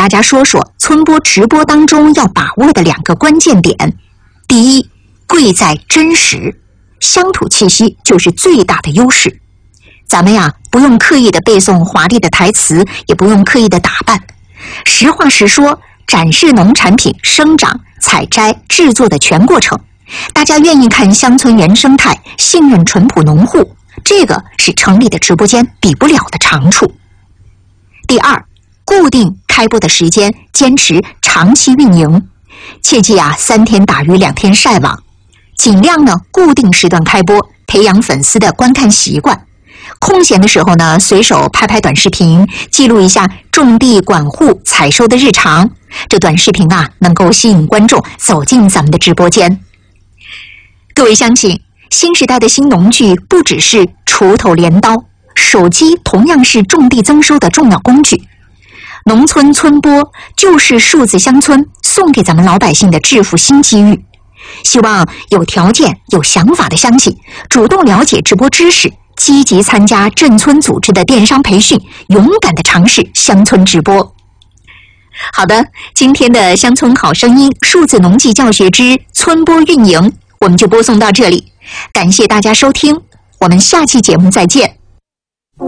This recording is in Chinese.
大家说说村播直播当中要把握的2个关键点。第一，贵在真实，乡土气息就是最大的优势。咱们呀，不用刻意的背诵华丽的台词，也不用刻意的打扮，实话实说，展示农产品生长、采摘、制作的全过程。大家愿意看乡村原生态，信任淳朴农户，这个是城里的直播间比不了的长处。第二，固定开播的时间，坚持长期运营，切记啊，3天打鱼2天晒网，尽量呢固定时段开播，培养粉丝的观看习惯。空闲的时候呢，随手拍拍短视频，记录一下种地、管护、采收的日常。这短视频啊，能够吸引观众走进咱们的直播间。各位相信，新时代的新农具不只是锄头、镰刀，手机同样是种地增收的重要工具。农村村播就是数字乡村送给咱们老百姓的致富新机遇。希望有条件、有想法的乡亲主动了解直播知识，积极参加镇村组织的电商培训，勇敢地尝试乡村直播。好的，今天的乡村好声音数字农技教学之村播运营，我们就播送到这里。感谢大家收听，我们下期节目再见。